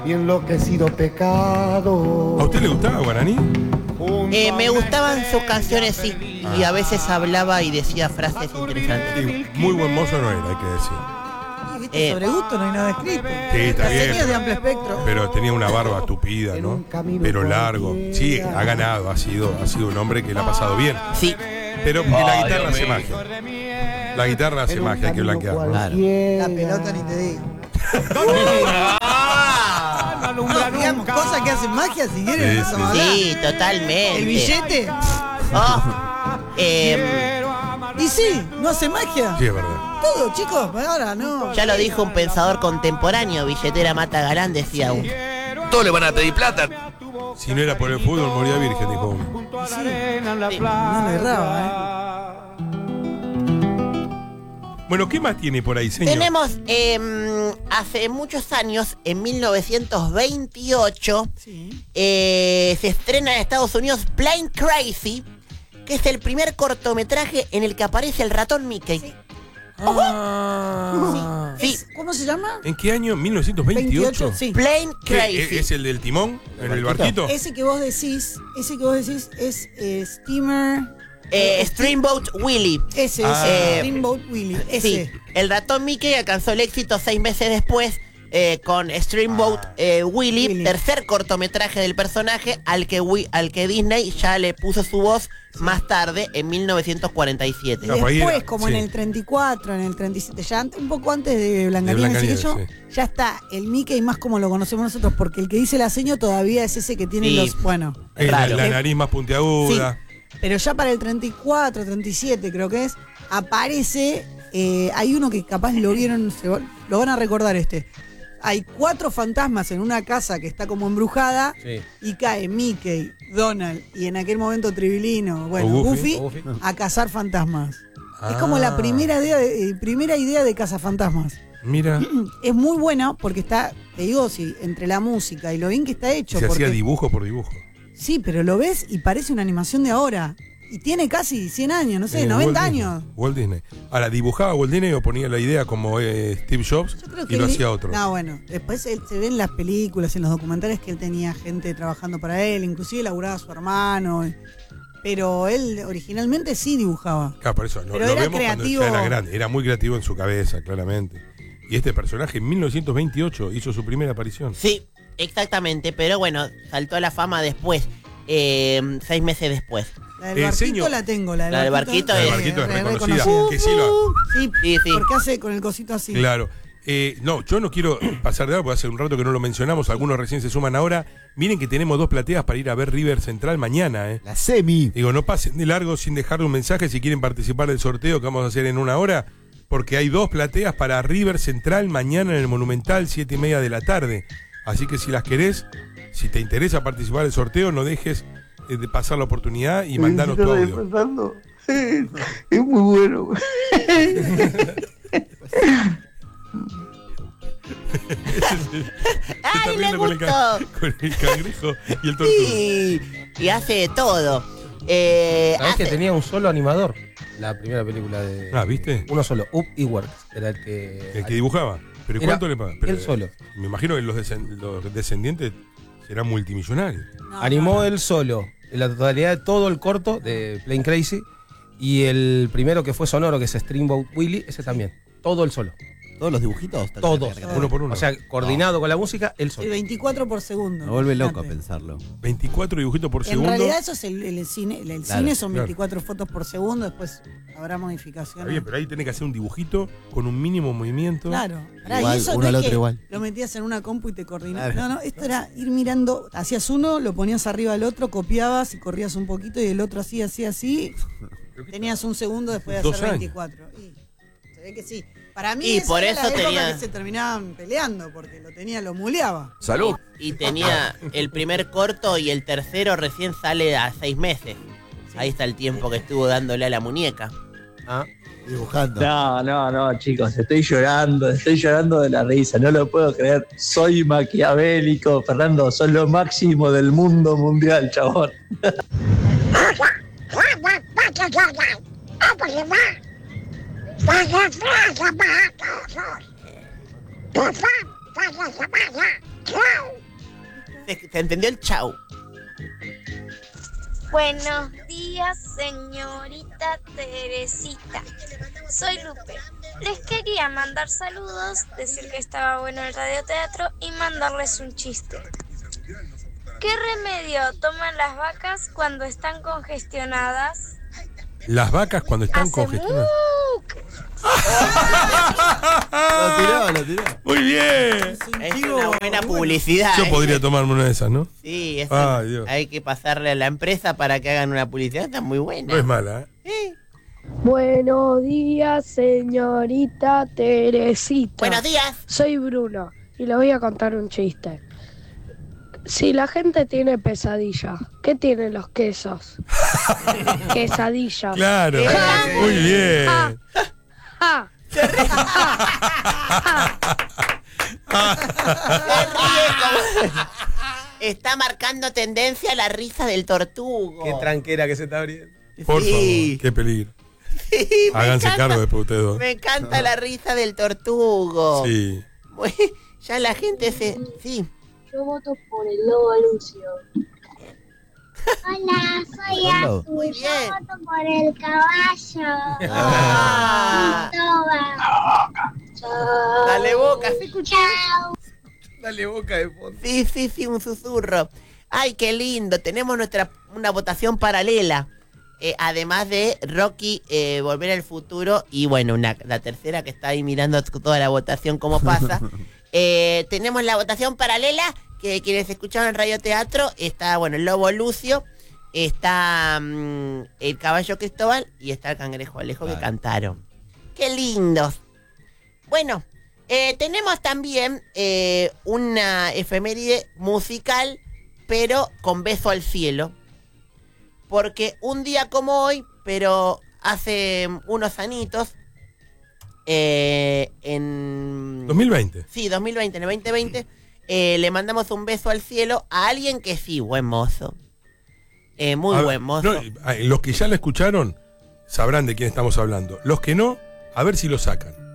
y enloquecido pecado. ¿A usted le gustaba Guaraní? Me gustaban sus canciones, sí. Y a veces hablaba y decía frases interesantes. Sí, muy buen mozo no era, hay que decir. ¿Viste? Sobre gusto no hay nada escrito. Sí, está Las bien. señas de amplio espectro. Pero tenía una barba tupida, ¿no? Pero largo. Sí, ha ganado, ha sido un hombre que le ha pasado bien. Sí. Pero la guitarra hace magia. La guitarra hace magia, hay que blanquearlo. Claro. La pelota ni te digo. No, digamos, cosas que hacen magia si quieren. Sí, no sí. vamos a hablar. Sí, totalmente. El billete. Oh. Y sí, no hace magia. Sí, es verdad. Todo, chicos, ahora no. Ya lo dijo un pensador contemporáneo, billetera mata galán, decía uno. Todos le van a pedir plata. Si no era por el fútbol, moría virgen, dijo uno. Sí. No le erraba, Bueno, ¿qué más tiene por ahí, señor? Tenemos, hace muchos años, en 1928, Sí. se estrena en Estados Unidos Plain Crazy, que es el primer cortometraje en el que aparece el ratón Mickey. Sí. Sí. ¿Cómo se llama? ¿En qué año? ¿1928? 28, sí. Plain ¿Qué, Crazy. ¿Es el del timón? ¿En el barquito? Ese que vos decís es Steamer. Steamboat Willie. Ese Ah. es Steamboat Willie. Ese. Sí, el ratón Mickey alcanzó el éxito 6 meses después con Steamboat Willie, Willie. tercer cortometraje del personaje al que Disney ya le puso su voz más tarde, en 1947. No, pues ahí Después, era, como sí. en el 34, en el 37, ya un poco antes de Blancanieves, De así que yo, Blancanieves, ya está el Mickey más como lo conocemos nosotros, porque el que dice la seño todavía es ese que tiene Sí. los, bueno, Raro. La nariz más puntiaguda. pero ya para el 34, 37 creo que es, aparece, hay uno que capaz lo vieron, lo van a recordar Hay 4 fantasmas en una casa que está como embrujada y cae Mickey, Donald y en aquel momento Tribilino, bueno, O Goofy. Goofy, a cazar fantasmas. Es Ah. como la primera idea de cazafantasmas. Mira, Es muy buena porque está, te digo, sí, entre la música y lo bien que está hecho. se porque, hacía dibujo por dibujo. sí, pero lo ves y parece una animación de ahora. Y tiene casi 100 años, no sé, 90 Walt Disney. años. Walt Disney. Ahora, ¿dibujaba Walt Disney o ponía la idea como Steve Jobs Yo creo y lo él- hacía otro? No, bueno, después él se ve en las películas, en los documentales que él tenía gente trabajando para él, inclusive laburaba a su hermano. Pero él originalmente sí dibujaba. Claro, por eso, Pero lo era vemos creativo. cuando ya era grande. Era muy creativo en su cabeza, claramente. Y este personaje en 1928 hizo su primera aparición. Sí, exactamente, pero bueno, saltó a la fama después, 6 meses después. La del barquito señor. la tengo, la La del barquito La del es- barquito es re reconocida. reconocida. Que sí lo... Sí, Sí, sí. porque hace con el cosito así. Claro. No, yo no quiero pasar de algo, porque hace un rato que no lo mencionamos, algunos recién se suman ahora. Miren que tenemos 2 plateas para ir a ver River Central mañana, ¿eh? La semi. Digo, no pasen de largo sin dejarle un mensaje si quieren participar del sorteo que vamos a hacer en una hora, porque hay 2 plateas para River Central mañana en el Monumental, 7:30 de la tarde. Así que si las querés, si te interesa participar del sorteo, no dejes de pasar la oportunidad y mandanos tu audio. Es muy bueno. ¡Ay, le Con gustó! con el cangrejo y el tortuga. Sí, y hace de todo. ¿Sabés que Hace- tenía un solo animador? La primera película de... Ah, ¿viste? Uno solo, Up y Works, era el que... El que dibujaba. ¿Pero Era cuánto le pagan? él solo. Me imagino que los descendientes serán multimillonarios. No, Animó no, no. él solo la totalidad de todo el corto de Plain Crazy. Y el primero que fue sonoro, que es Steamboat Willie, ese también. Todo él solo. ¿Todos los dibujitos? Todos. Uno por uno. O sea, coordinado con la música, él Sí, solo. 24 por segundo. Me vuelve loco Imagínate. pensarlo. 24 dibujitos por En segundo. realidad eso es el cine. El Claro, cine son claro. 24 fotos por segundo, después habrá Está modificaciones. bien, pero ahí tenés que hacer un dibujito con un mínimo movimiento. Claro. Pará, Igual, y eso uno no al es otro que igual. lo metías en una compu y te coordinabas. Claro. No, esto era ir mirando, hacías uno, lo ponías arriba del otro, copiabas y corrías un poquito y el otro así. Tenías un segundo después de 2 hacer años. 24. Y se ve que sí. Para mí Y esa por era eso la época tenía- que se terminaban peleando porque lo muleaba. Salud. Y tenía el primer corto y el tercero recién sale a 6 meses. Ahí está el tiempo que estuvo dándole a la muñeca. Ah, Dibujando. No, chicos, estoy llorando de la risa, no lo puedo creer. Soy maquiavélico, Fernando, sos lo máximo del mundo mundial, chabón. Papá, se entendió el chau. Buenos días, señorita Teresita. Soy Lupe. Les quería mandar saludos, decir que estaba bueno el radioteatro y mandarles un chiste. ¿Qué remedio toman las vacas cuando están congestionadas? Las vacas cuando están Hace congestionadas. Lo tiró. Muy bien. Es una buena publicidad. Yo podría tomarme una de esas, ¿no? Sí, Ay, Dios. hay que pasarle a la empresa para que hagan una publicidad. Está muy buena. No es mala, ¿eh? Sí. Buenos días, señorita Teresita. Buenos días. Soy Bruno y le voy a contar un chiste. Si la gente tiene pesadilla, ¿qué tienen los quesos? Quesadillas. Claro. Muy bien. Ah, Está marcando tendencia la risa del tortugo. Qué tranquera que se está abriendo. Por Sí. favor, qué peligro. Sí, me Háganse encanta. cargo después ustedes dos. Me encanta la risa del tortugo. Sí. Ya la gente se... Sí. yo voto por el lobo Lucio. Hola, soy Hola. Azu. Muy bien. Yo voto por el caballo. Ah, Chao. dale boca, ¿se escucha? Chao. Dale boca de fondo. Sí, un susurro. Ay, qué lindo. Tenemos una votación paralela. Además de Rocky, Volver al Futuro. Y bueno, la tercera que está ahí mirando toda la votación cómo pasa. Tenemos la votación paralela, que quienes escucharon en Radio Teatro, está, bueno, el Lobo Lucio, está el Caballo Cristóbal y está el Cangrejo Alejo, que cantaron. ¡Qué lindos! Bueno, tenemos también una efeméride musical, pero con beso al cielo. Porque un día como hoy, pero hace unos añitos, en... 2020. Sí, 2020, en el 2020, le mandamos un beso al cielo a alguien que sí, buen mozo. Muy A ver, buen mozo. no, los que ya la escucharon sabrán de quién estamos hablando. Los que no, a ver si lo sacan.